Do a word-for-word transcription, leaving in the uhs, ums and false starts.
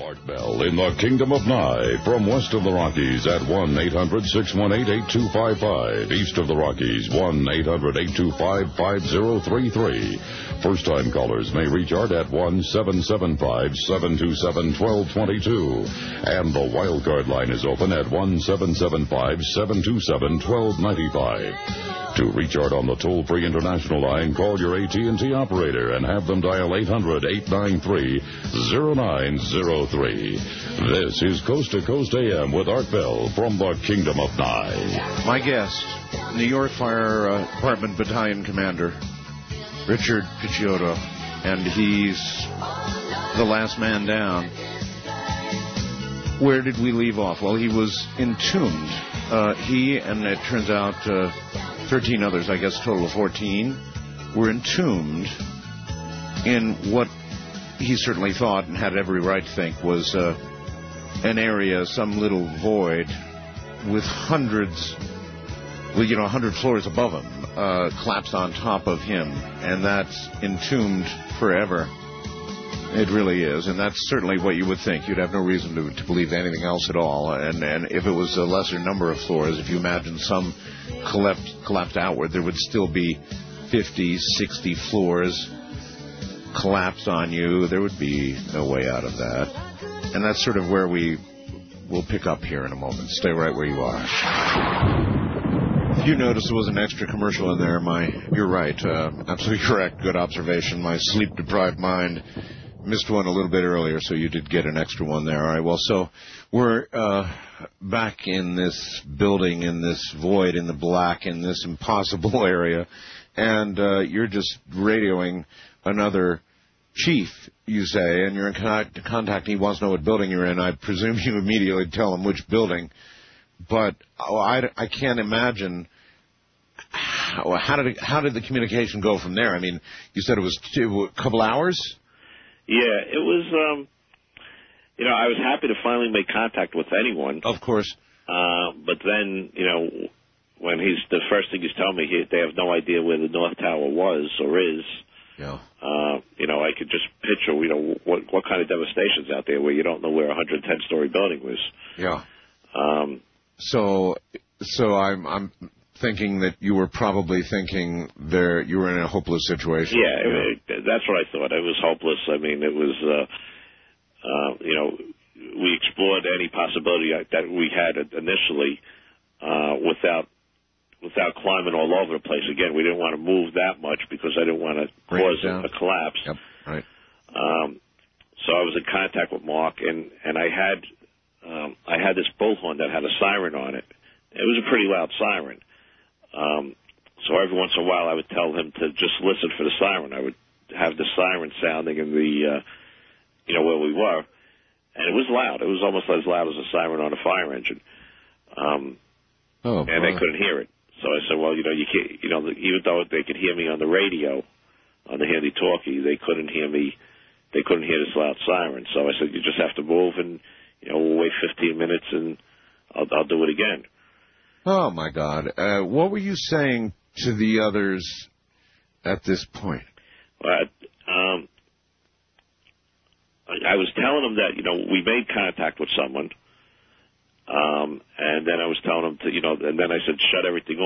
Art Bell in the Kingdom of Nye. From west of the Rockies at one eight hundred six one eight eight two five five. East of the Rockies, one eight hundred eight two five five zero three three. First-time callers may reach Art at one seven seven five seven two seven one two two two. And the wildcard line is open at one seven seven five seven two seven one two nine five. To reach Art on the toll-free international line, call your A T and T operator and have them dial eight hundred eight nine three zero nine zero three. This is Coast to Coast A M with Art Bell from the Kingdom of Nye. My guest, New York Fire uh, Department Battalion Commander Richard Picciotto, and he's the last man down. Where did we leave off? Well, he was entombed. Uh, he, and it turns out uh, thirteen others, I guess a total of fourteen, were entombed in what he certainly thought, and had every right to think, was uh, an area, some little void with hundreds, well, you know, one hundred floors above him, uh, collapsed on top of him, and that's entombed forever. It really is, and that's certainly what you would think. You'd have no reason to, to believe anything else at all. And, and if it was a lesser number of floors, if you imagine some collapsed, collapsed outward, there would still be fifty, sixty floors collapsed on you. There would be no way out of that. And that's sort of where we will pick up here in a moment. Stay right where you are. You noticed there was an extra commercial in there. My, you're right. Uh, absolutely correct. Good observation. My sleep-deprived mind missed one a little bit earlier, so you did get an extra one there. All right, well, so we're uh, back in this building, in this void, in the black, in this impossible area, and uh, you're just radioing another chief, you say, and you're in contact, contact, and he wants to know what building you're in. I presume you immediately tell him which building, but oh, I, I can't imagine how, how did it, how did the communication go from there? I mean, you said it was two, a couple hours? Yeah, it was, um, you know, I was happy to finally make contact with anyone. Of course. Uh, but then, you know, when he's, the first thing he's telling me, he, they have no idea where the North Tower was or is. Yeah. Uh, you know, I could just picture, you know, what what kind of devastation's out there where you don't know where a one hundred ten story building was. Yeah. Um, so, so I'm, I'm thinking that you were probably thinking there you were in a hopeless situation. Yeah, it, it, that's what I thought. It was hopeless. I mean, it was, uh, uh, you know, we explored any possibility that we had initially uh, without without climbing all over the place. Again, we didn't want to move that much because I didn't want to cause a, a collapse. Yep. Right. Um, so I was in contact with Mark, and and I had um, I had this bullhorn that had a siren on it. It was a pretty loud siren. Um, so every once in a while I would tell him to just listen for the siren. I would have the siren sounding in the, uh, you know, where we were. And it was loud. It was almost as loud as a siren on a fire engine. Um, oh, and boy. they couldn't hear it. So I said, well, you know, you can't, you know, even though they could hear me on the radio, on the handy-talkie, they couldn't hear me, they couldn't hear this loud siren. So I said, you just have to move and, you know, we'll wait fifteen minutes and I'll, I'll do it again. Oh, my God. Uh, what were you saying to the others at this point? Well, um, I, I was telling them that, you know, we made contact with someone, um, and then I was telling them to, you know, and then I said, shut everything